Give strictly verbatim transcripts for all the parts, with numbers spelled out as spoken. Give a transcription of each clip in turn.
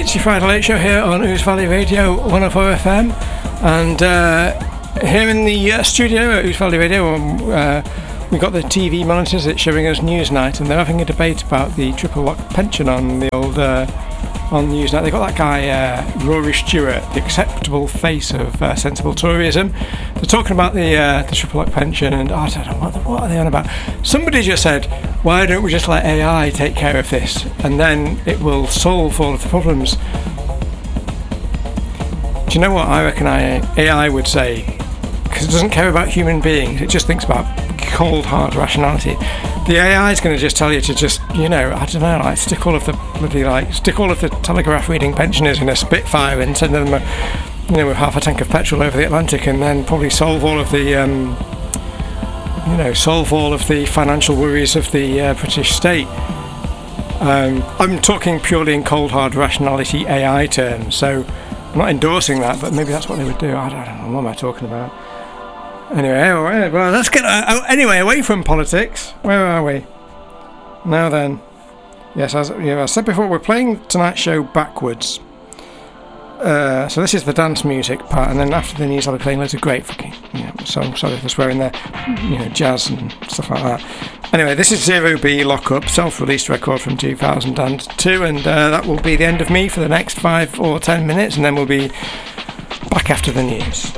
It's your Friday Late Show here on Ouse Valley Radio one oh four F M, and uh, here in the uh, studio at Ouse Valley Radio, um, uh, we've got the T V monitors that's showing us Newsnight, and they're having a debate about the triple lock pension on the old uh, on Newsnight. They've got that guy uh, Rory Stewart, the acceptable face of uh, sensible Toryism. They're talking about the uh, the triple lock pension, and oh, I don't know what, what are they on about. Somebody just said, why don't we just let A I take care of this, and then it will solve all of the problems. Do you know what I reckon I, A I would say? Because it doesn't care about human beings, it just thinks about cold hard rationality. The A I is going to just tell you to just, you know, I don't know, like stick all of the bloody, like, stick all of the Telegraph reading pensioners in a Spitfire and send them, a, you know, with half a tank of petrol over the Atlantic, and then probably solve all of the, um, you know, solve all of the financial worries of the uh, British state. Um, I'm talking purely in cold hard rationality A I terms, so I'm not endorsing that, but maybe that's what they would do. I don't, I don't know, what am I talking about? Anyway, well, let's get uh, anyway away from politics. Where are we now? Then, yes, as you know, I said before, we're playing tonight's show backwards. Uh, so this is the dance music part, and then after the news, I'll be playing loads of great fucking, you know, so I'm sorry for swearing there, you know, jazz and stuff like that. Anyway, this is Zero B Lock Up, self-released record from two thousand two, and uh, that will be the end of me for the next five or ten minutes, and then we'll be back after the news.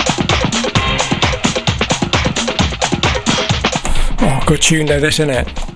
Oh, good tune though, this, isn't it?